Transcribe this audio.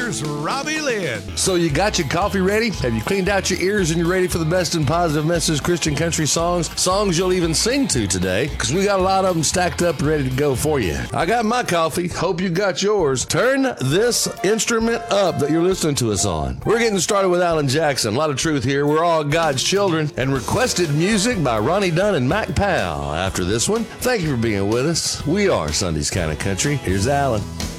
here's Robbie Lynn. So you got your coffee ready? Have you cleaned out your ears and you're ready for the best and positive message Christian country songs? Songs you'll even sing to today, because we got a lot of them stacked up and ready to go for you. I got my coffee. Hope you got yours. Turn this instrument up that you're listening to us on. We're getting started with Alan Jackson. A lot of truth here. We're all God's children. And requested music by Ronnie Dunn and Mac Powell. After this one, thank you for being with us. We are Sunday's Kind of Country. Here's Alan.